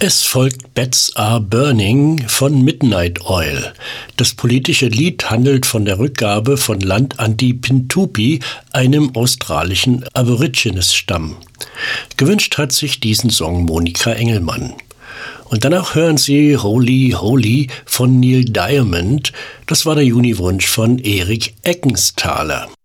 Es folgt Bats Are Burning von Midnight Oil. Das politische Lied handelt von der Rückgabe von Land an die Pintupi, einem australischen Aborigines-Stamm. Gewünscht hat sich diesen Song Monika Engelmann. Und danach hören Sie Holy Holy von Neil Diamond. Das war der Juniwunsch von Erik Eckenthaler.